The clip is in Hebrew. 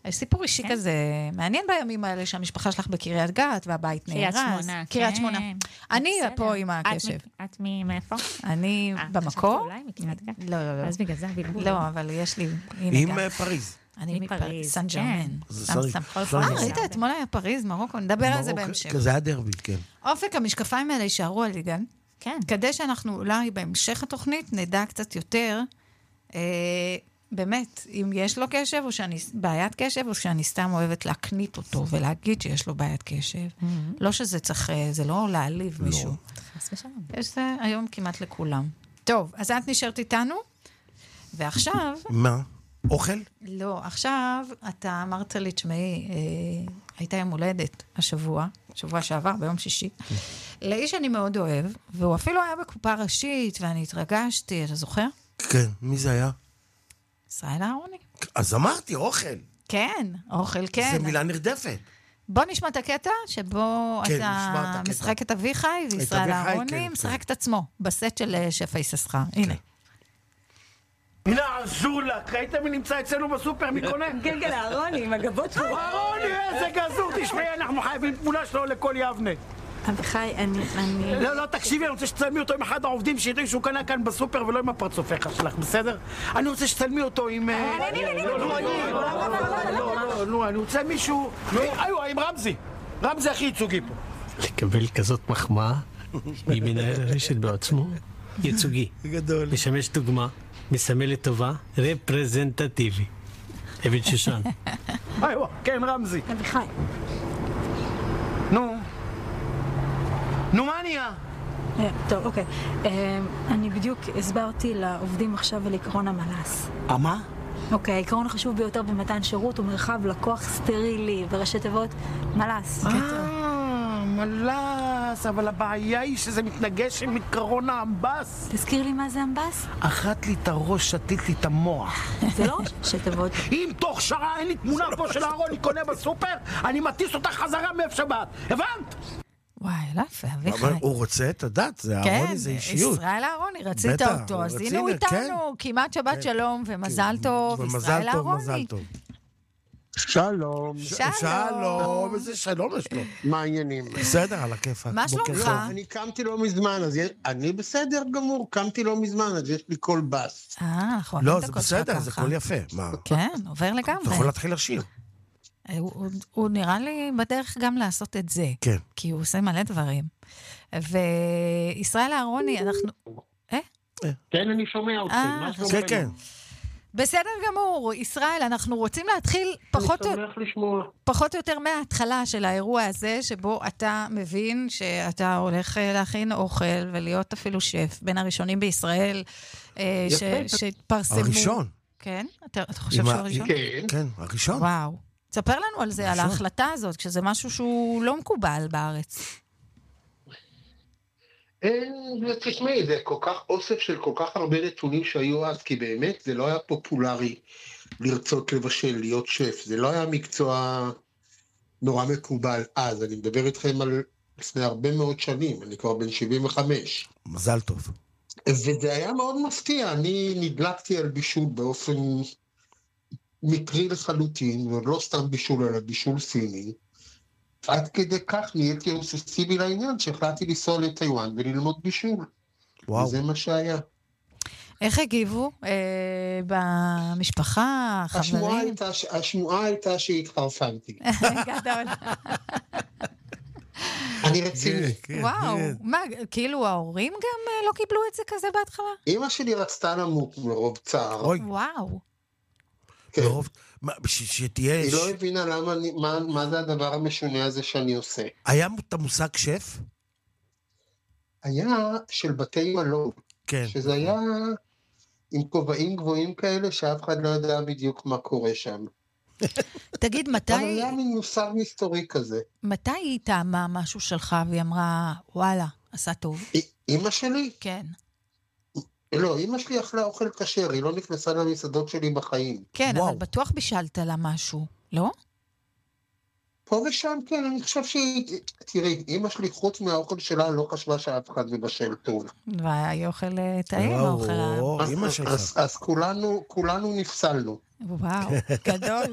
סיפור אישי כזה, מעניין בימים האלה שהמשפחה שלך בקריית גת, והבית נהרס. קריית שמונה. אני פה עם הקשב. את מאיפה? אני במקור. אולי מקריית גת? לא. אז בגלל זה הבלבול. לא, אבל יש לי... עם פריז. אני מפריז, סן ג'רמן. ראית, אתמול היה פריז, מרוקו, נדבר על זה בהמשך. כזה היה דרבי, כן. אופק, המשקפיים האלה יישארו על ליגן. כן. כדי שאנחנו אולי בהמשך התוכנית נדע קצת יותר, באמת, אם יש לו קשב, או בעיית קשב, או שאני סתם אוהבת להקנית אותו, ולהגיד שיש לו בעיית קשב. לא שזה צריך, זה לא להעליב מישהו. חס ושלום. יש זה היום כמעט לכולם. טוב, אז את נשארת איתנו, ועכשיו... מה? אוכל? לא, עכשיו אתה אמרת לי, תשמעי, הייתה יום הולדת השבוע שעבר, ביום שישי, לאיש אני מאוד אוהב, והוא אפילו היה בקופה ראשית, ואני התרגשתי, אתה זוכר? כן, מי זה היה? ישראל אהרוני. אז אמרתי, אוכל. כן, אוכל, כן. זה מילה נרדפת. בוא נשמע את הקטע, שבו כן, אתה משחק את אביחי, וישראל אהרוני משחק את עצמו, בסט של שפע יששכר. הנה. הנה הזולק, ראיתם מי נמצא אצלנו בסופר, מי קונה? גלגל אהרוני עם הגבות שלו. אהרוני, איזה גזור, תשמעי, אנחנו חייבים תמונה שלו לכל יבנה. אביחי, אני... לא, תקשיבי, אני רוצה שתצלמי אותו עם אחד העובדים שידעו שהוא קנה כאן בסופר ולא עם הפרצופיך שלך, בסדר? אני רוצה שתצלמי אותו עם... לא, אני רוצה מישהו... עם רמזי. רמזי הכי ייצוגי פה. לקבל כזאת מחמאה ממנהל הרשת בעצמו, ייצוגי. גדול. משמש דוגמה, מסמל לטובה, רפרזנטטיבי. אבן שושן. כן, רמזי. אביחי. נו, מה נהיה? טוב, אוקיי. אני בדיוק הסברתי לעובדים עכשיו על עקרון המלס. מה? אוקיי, העיקרון החשוב ביותר במתן שירות הוא מרחב לקוח סטרילי, בראשי תיבות מלס. מלס, אבל הבעיה היא שזה מתנגש עם עקרון האמבס. תזכיר לי מה זה אמבס? אחת לי את הראש, שתית לי את המוח. זה לא ראשי תיבות. אם תוך שעה אין לי תמונה פה של אהרוני קונה בסופר, אני מטיס אותך חזרה מאיפה שבאת. הבנת? וואי, לא יפה, אביחי. אבל הוא רוצה את הדת, זה אהרוני, זה אישיות. ישראל אהרוני, רצית אותו, אז הנה הוא איתנו, כמעט שבת שלום, ומזל טוב, ישראל אהרוני. שלום. שלום, איזה שלום יש לו. מה העניינים? בסדר, על הכיפה. מה שלומך? אני קמתי לא מזמן, אז אני בסדר גמור, קמתי לא מזמן, אז יש לי קול בס. נכון. לא, זה בסדר, זה קול יפה. כן, עובר לגמרי. אתה יכול להתחיל לשיר. הוא נראה לי בדרך גם לעשות את זה. כן. כי הוא עושה מלא דברים. וישראל אהרוני, אנחנו... כן, אני שומע אותך. כן. בסדר גמור, ישראל, אנחנו רוצים להתחיל פחות או יותר מההתחלה של האירוע הזה, שבו אתה מבין שאתה הולך להכין אוכל ולהיות אפילו שף, בין הראשונים בישראל שהתפרסמו. הראשון. כן? אתה חושב שהוא הראשון? כן, הראשון. וואו. תספר לנו על זה, על ההחלטה הזאת, כשזה משהו שהוא לא מקובל בארץ. תשמעי, זה כל כך אוסף של כל כך הרבה נתונים שהיו אז, כי באמת זה לא היה פופולרי לרצות לבשל, להיות שף, זה לא היה מקצוע נורא מקובל אז, אני מדבר איתכם על לפני הרבה מאוד שנים, אני כבר בן 75. מזל טוב. וזה היה מאוד מפתיע, אני נדלקתי על בישול באופן מקרי לחלוטין, ולא סתם בישול, אלא בישול סיני, עד כדי כך נהייתי אובססיבי לעניין, שהחלטתי לנסוע לטיואן וללמוד בישול. וואו. וזה מה שהיה. איך הגיבו? במשפחה, חברים? השמועה הייתה שהתחרפנתי. גדול. אני רציני. וואו, מה, כאילו ההורים גם לא קיבלו את זה כזה בהתחלה? אמא שלי רצתה למות מרוב צער. וואו. כן. שתהיה... היא לא הבינה מה זה הדבר המשונה הזה שאני עושה. היה את המושג שף? היה של בתי מלון. כן. שזה היה עם כובעים גבוהים כאלה, שאף אחד לא יודע בדיוק מה קורה שם. תגיד, מתי... אבל היה מין מושג מסתורי כזה. מתי היא טעמה משהו שלך, והיא אמרה, וואלה, עשה טוב? אמא שלי? כן. לא, אמא שלי אכלה אוכל כשר, היא לא נכנסה למסעדות שלי בחיים. כן, אבל בטוח בישלת לה משהו, לא? פה ושם, כן, אני חושב שהיא... תראי, אמא שלי חוץ מהאוכל שלה לא חשבה שאף אחד מבשל טוב. והיא אוכל טעים, האוכל... אז כולנו נפסלנו. וואו, גדול.